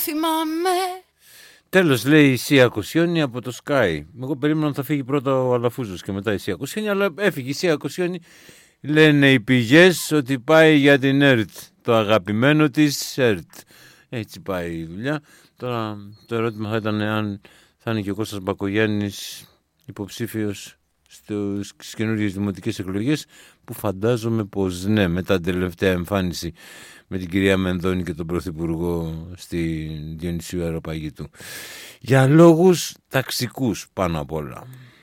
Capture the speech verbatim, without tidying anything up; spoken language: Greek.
θυμάμαι. Τέλος, λέει η Σία Κοσιόνη από το Sky. Εγώ περίμενα να θα φύγει πρώτα ο Αλαφούζος και μετά η Σία Κοσιόνη, αλλά έφυγε η Σία Κοσιόνη. Λένε οι πηγές ότι πάει για την ΕΡΤ, το αγαπημένο της ΕΡΤ. Έτσι πάει η δουλειά. Τώρα το ερώτημα θα ήταν αν θα είναι και ο Κώστας Μπακογιάννης υποψήφιος στις καινούργιες δημοτικές εκλογές, που φαντάζομαι πως ναι, μετά την τελευταία εμφάνιση με την κυρία Μενδώνη και τον Πρωθυπουργό στη Διονυσίου Αεροπαγήτου. Για λόγους ταξικούς πάνω απ' όλα.